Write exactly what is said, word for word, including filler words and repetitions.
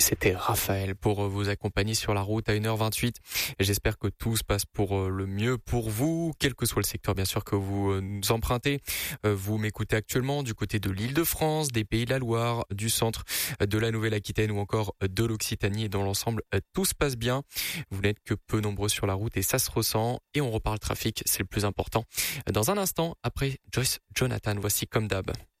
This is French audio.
C'était Raphaël pour vous accompagner sur la route à une heure vingt-huit. J'espère que tout se passe pour le mieux pour vous, quel que soit le secteur bien sûr que vous nous empruntez. Vous m'écoutez actuellement du côté de l'Île-de-France, des Pays de la Loire, du centre de la Nouvelle-Aquitaine ou encore de l'Occitanie, et dans l'ensemble tout se passe bien. Vous n'êtes que peu nombreux sur la route et ça se ressent, et on reparle trafic, c'est le plus important. Dans un instant, après Joyce Jonathan, voici Comme d'hab.